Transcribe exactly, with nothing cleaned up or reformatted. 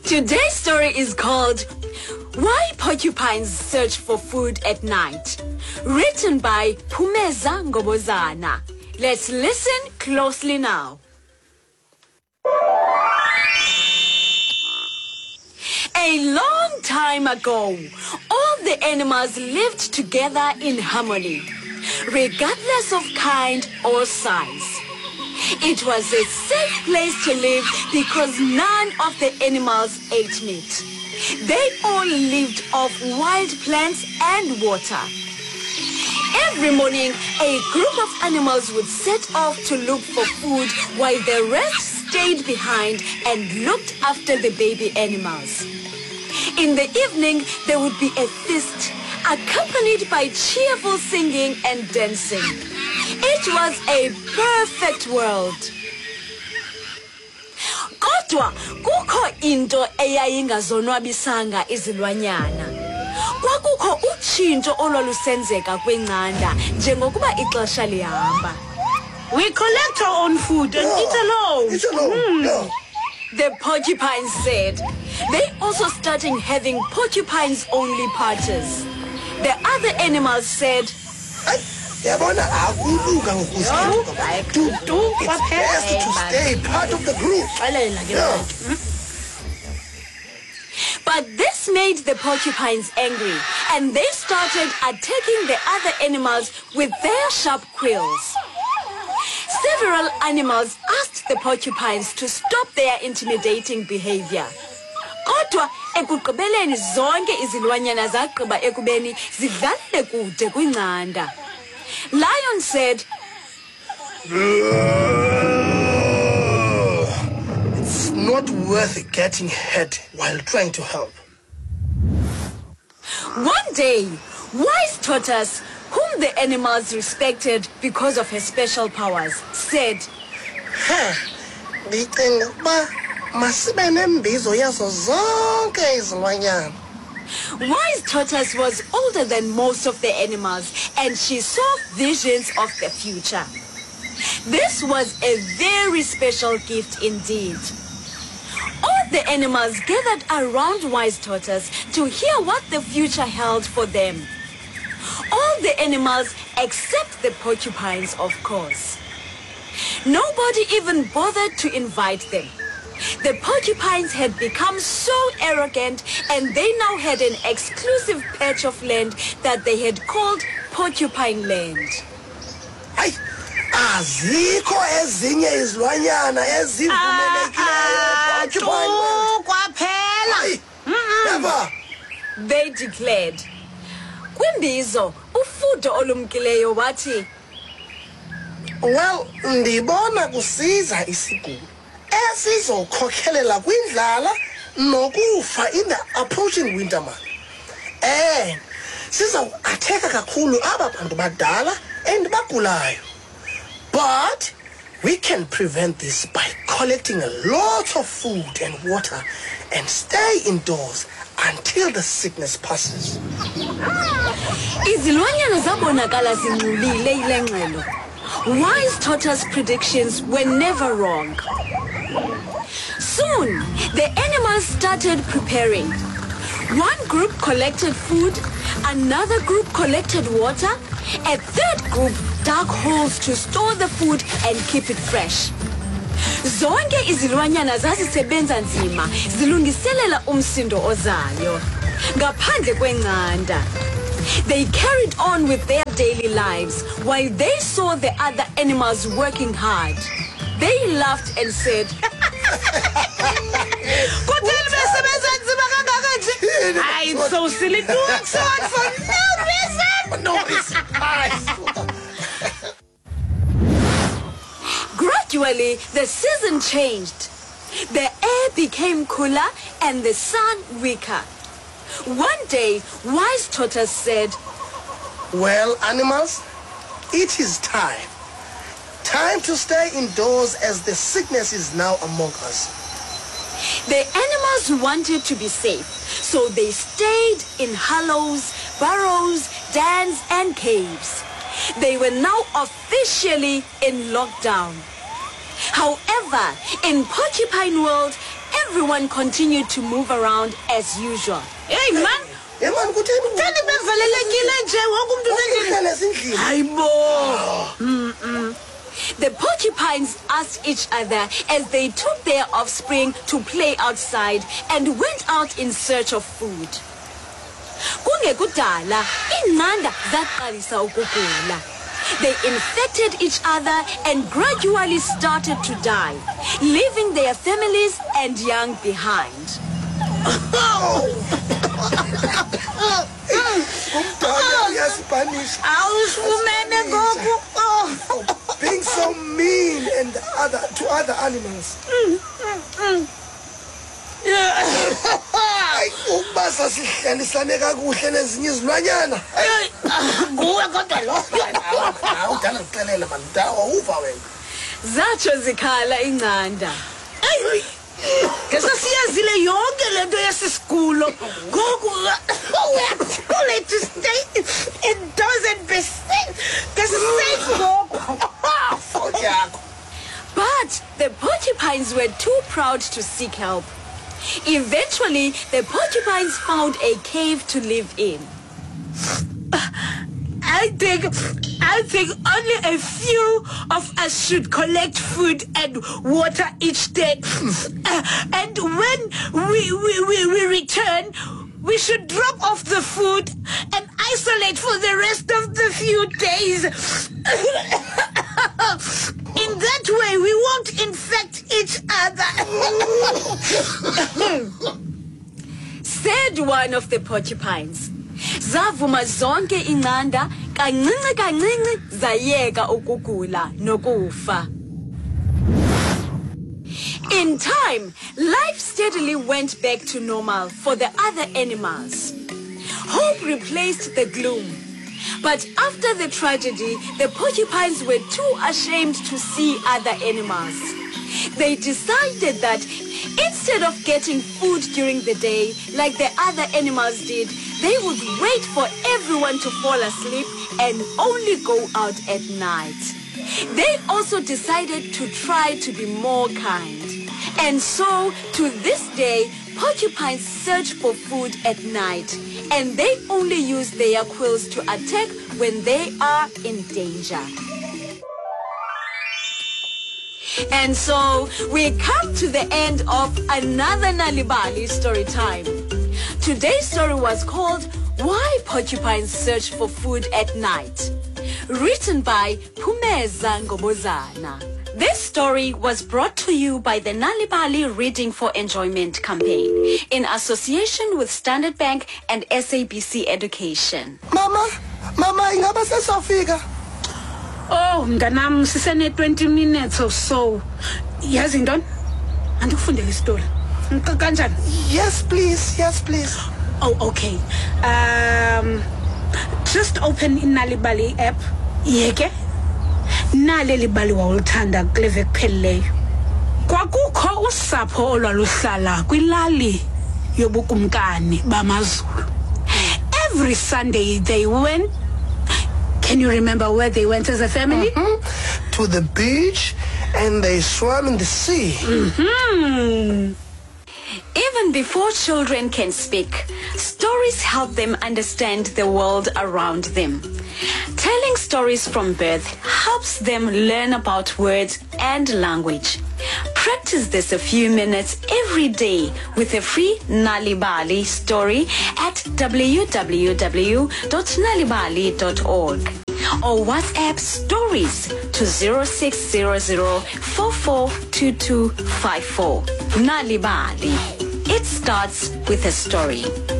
Today's story is called Why Porcupines Search for Food at Night, written by Phumeza Ngobozana. Let's listen closely now. A long time ago, all the animals lived together in harmony, regardless of kind or size. It was a safe place to live because none of the animals ate meat. They all lived off wild plants and water. Every morning, a group of animals would set off to look for food while the rest stayed behind and looked after the baby animals. In the evening, there would be a feast, accompanied by cheerful singing and dancing. It was a perfect world. Kodwa kukho into eyayingazonwabisanga izilwanyana. Kwakukho utshintsho olwalusenzeka kwincanda njengokuba ixesha lihamba. We collect our own food and eat alone. Eat alone. Mm. Yeah. The porcupines said. They also started having porcupines-only parties. The other animals said, Yabona akuluka ngokuzihloko. It's best to stay part of the group. Yeah. But this made the porcupines angry, and they started attacking the other animals with their sharp quills. Several animals asked the porcupines to stop their intimidating behavior. Kodwa ekugqibeleni zonke izilwanyana zagqiba ekubeni zidlalele kude kwincanda. Lion said, It's not worth getting hurt while trying to help. One day, Wise Tortoise, whom the animals respected because of her special powers, said, Ha, ndicinga uba masibe nembizo yazo zonke izilwanyana. Wise Tortoise was older than most of the animals, and she saw visions of the future. This was a very special gift indeed. All the animals gathered around Wise Tortoise to hear what the future held for them. All the animals except the porcupines, of course. Nobody even bothered to invite them. The porcupines had become so arrogant, and they now had an exclusive patch of land that they had called Porcupine Land. Hayi, azikho ezinye izilwanyana ezivumelekileyo. Tu kwaphela. Hayi, never. They declared. Kwimbizo, ufudo olumkileyo wathi, Well, ndibona kusiza isigulo esizokhokhelela kwindlala nokufa in the approaching winter month. And sizawuatheka kakhulu aba bantu badala and bagulayo. But we can prevent this by collecting a lot of food and water and stay indoors until the sickness passes. izilwanyana zabonakala zinxulile ile ngxelo. Wise Tortoise's predictions were never wrong. Soon, the animals started preparing. One group collected food, another group collected water, a third group dug holes to store the food and keep it fresh. Zonke izilwanyana zazisebenza nzima zilungiselela umsindo ozayo. Ngaphandle kwencanda. They carried on with their daily lives while they saw the other animals working hard. They laughed and said, Kutheni besebenza nzima kangaka nje? Hayi, it's so silly doing so much for no reason. No reason. Gradually, the season changed. The air became cooler and the sun weaker. One day, Wise Tortoise said, Well, animals, it is time. Time to stay indoors as the sickness is now among us. The animals wanted to be safe, so they stayed in hollows, burrows, dens, and caves. They were now officially in lockdown. However, in Porcupine World, everyone continued to move around as usual. Hey man, Yeah, man, kutheni thani bevalelekile nje wonke umuntu uhlala ezindlini. hayibo. The porcupines asked each other as they took their offspring to play outside and went out in search of food. Kungekudala, inqanda zaqalisa ukugula. They infected each other and gradually started to die, leaving their families and young behind. Umdala uyasibhanisha. Awusifumene ngoku. Being so mean and other to other animals. Ay, ukuba sasihlalisane kakuhle nezinye izilwanyana. Nguwe kodwa lo. Hawu udala ngixelela man, dawa uva wena. Zatsho zikhala inqanda. Kesa siyazile yonke lento yesisikulo. Ngoku uyaqole to stay indoors and be safe. Kesa safe ngoku. Yakho. But the porcupines were too proud to seek help. Eventually, the porcupines found a cave to live in. I think, I think only a few of us should collect food and water each day. Uh, and when we, we, we, we return, we should drop off the food and isolate for the rest of the few days. In that way, we won't infect each other. Said one of the porcupines. Zavuma zonke inqanda, kancinci kancinci zayeka ukugula nokufa. In time, life steadily went back to normal for the other animals. Hope replaced the gloom. But after the tragedy, the porcupines were too ashamed to see other animals. They decided that instead of getting food during the day, like the other animals did, they would wait for everyone to fall asleep and only go out at night. They also decided to try to be more kind. And so, to this day, porcupines search for food at night, and they only use their quills to attack when they are in danger. And so, we come to the end of another Nalibali story time. Today's story was called Why Porcupines Search for Food at Night, written by Phumeza Ngobozana. This story was brought to you by the Nalibali Reading for Enjoyment campaign in association with Standard Bank and S A B C Education. Mama, mama ingaba sesafika. Oh, mnganam sisene twenty minutes or so. Yazi ntoni? Andikufundela isitori. Kanjani? Yes, please. Yes, please. Oh, okay. Um, just open iNalibali app. Yeke. Nale libali wawulithanda kuleve kuphelileyo. Kwakukho usapho olwaluhlala kwilali yobukumkani bamaZulu. Every Sunday they went. Can you remember where they went as a family? Mm-hmm. To the beach, and they swam in the sea. Mm-hmm. Even before children can speak, stories help them understand the world around them. Telling stories from birth helps them learn about words and language. Practice this a few minutes every day with a free Nalibali story at w w w dot nalibali dot org or WhatsApp stories to zero six zero zero four four two two five four. Nalibali. It starts with a story.